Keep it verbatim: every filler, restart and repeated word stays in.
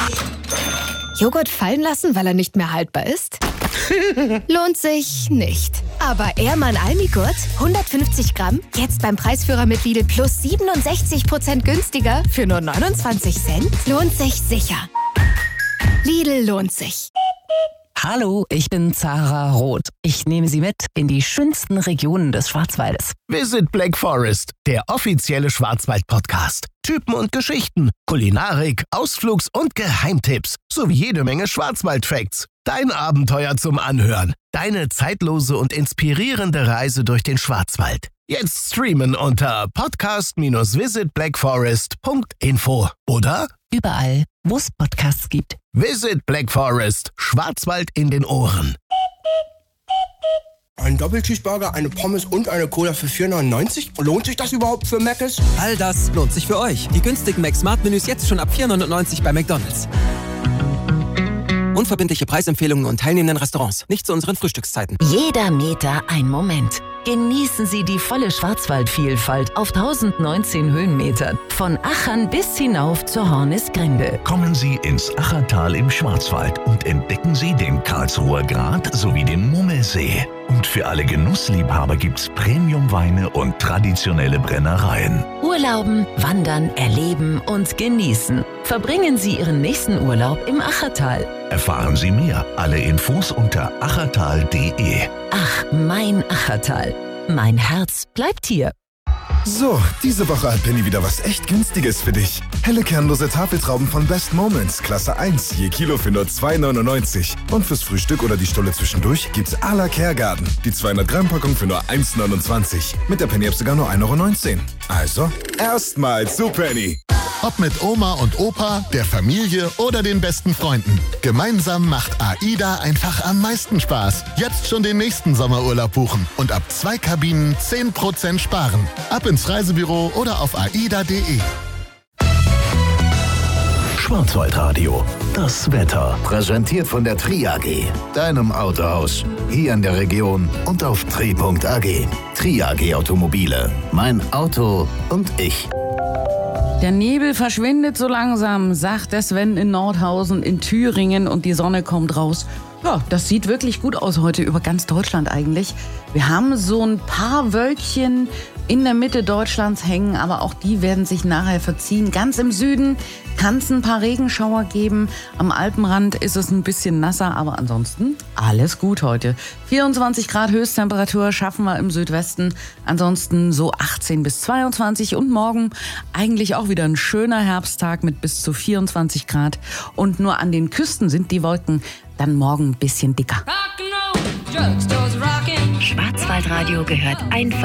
Joghurt fallen lassen, weil er nicht mehr haltbar ist? Lohnt sich nicht. Aber Ehrmann Almigurt, hundertfünfzig Gramm, jetzt beim Preisführer mit Lidl plus siebenundsechzig Prozent günstiger für nur neunundzwanzig Cent? Lohnt sich sicher. Lidl lohnt sich. Hallo, ich bin Zara Roth. Ich nehme Sie mit in die schönsten Regionen des Schwarzwaldes. Visit Black Forest, der offizielle Schwarzwald-Podcast. Typen und Geschichten, Kulinarik, Ausflugs- und Geheimtipps sowie jede Menge Schwarzwald-Facts. Dein Abenteuer zum Anhören. Deine zeitlose und inspirierende Reise durch den Schwarzwald. Jetzt streamen unter podcast dash visit black forest punkt info oder Überall, wo es Podcasts gibt. Visit Black Forest, Schwarzwald in den Ohren. Ein Doppelcheeseburger, eine Pommes und eine Cola für vier neunundneunzig? Lohnt sich das überhaupt für Mc's? All das lohnt sich für euch. Die günstigen Mac-Smart-Menüs jetzt schon ab vier neunundneunzig bei McDonald's. Unverbindliche Preisempfehlungen und teilnehmenden Restaurants. Nicht zu unseren Frühstückszeiten. Jeder Meter ein Moment. Genießen Sie die volle Schwarzwaldvielfalt auf tausendneunzehn Höhenmetern. Von Achern bis hinauf zur Hornisgrinde. Kommen Sie ins Achertal im Schwarzwald und entdecken Sie den Karlsruher Grat sowie den Mummelsee. Und für alle Genussliebhaber gibt's Premium-Weine und traditionelle Brennereien. Urlauben, wandern, erleben und genießen. Verbringen Sie Ihren nächsten Urlaub im Achertal. Erfahren Sie mehr. Alle Infos unter achertal punkt de. Ach, mein Achertal. Mein Herz bleibt hier. So, diese Woche hat Penny wieder was echt Günstiges für dich. Helle kernlose Tafeltrauben von Best Moments, Klasse eins, je Kilo für nur zwei neunundneunzig. Und fürs Frühstück oder die Stulle zwischendurch gibt's à la Kergarten. Die zweihundert Gramm Packung für nur eins neunundzwanzig. Mit der Penny-App sogar nur ein Euro neunzehn. Also, erstmal zu Penny. Ob mit Oma und Opa, der Familie oder den besten Freunden. Gemeinsam macht AIDA einfach am meisten Spaß. Jetzt schon den nächsten Sommerurlaub buchen und ab zwei Kabinen zehn Prozent sparen. Ab ins Reisebüro oder auf aida punkt de. Schwarzwaldradio. Das Wetter. Präsentiert von der Tri A G, deinem Autohaus. Hier in der Region und auf tri punkt a g. Tri A G Automobile. Mein Auto und ich. Der Nebel verschwindet so langsam, sagt der Sven in Nordhausen in Thüringen und die Sonne kommt raus. Ja, das sieht wirklich gut aus heute über ganz Deutschland eigentlich. Wir haben so ein paar Wölkchen in der Mitte Deutschlands hängen, aber auch die werden sich nachher verziehen. Ganz im Süden kann es ein paar Regenschauer geben. Am Alpenrand ist es ein bisschen nasser, aber ansonsten alles gut heute. vierundzwanzig Grad Höchsttemperatur schaffen wir im Südwesten. Ansonsten so achtzehn bis zweiundzwanzig und morgen eigentlich auch wieder ein schöner Herbsttag mit bis zu vierundzwanzig Grad. Und nur an den Küsten sind die Wolken dann morgen ein bisschen dicker. Schwarzwaldradio gehört einfach